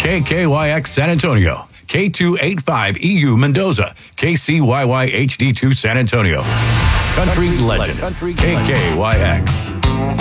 KKYX San Antonio, K285EU Mendoza, KCYY HD2 San Antonio. Country legend, KKYX.